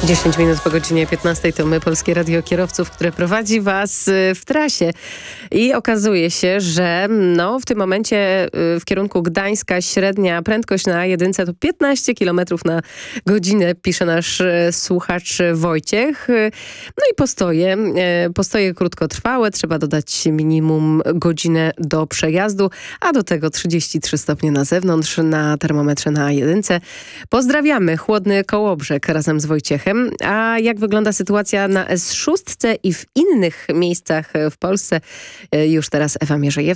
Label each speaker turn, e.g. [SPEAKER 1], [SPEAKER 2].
[SPEAKER 1] 10 minut po godzinie 15 to my, Polskie Radio Kierowców, które prowadzi Was w trasie. I okazuje się, że w tym momencie w kierunku Gdańska średnia prędkość na jedynce to 15 km na godzinę, pisze nasz słuchacz Wojciech. No i postoje krótkotrwałe, trzeba dodać minimum godzinę do przejazdu, a do tego 33 stopnie na zewnątrz, na termometrze na jedynce. Pozdrawiamy, chłodny Kołobrzeg razem z Wojciechem. A jak wygląda sytuacja na S6 i w innych miejscach w Polsce? Już teraz Ewa Mierzejewska.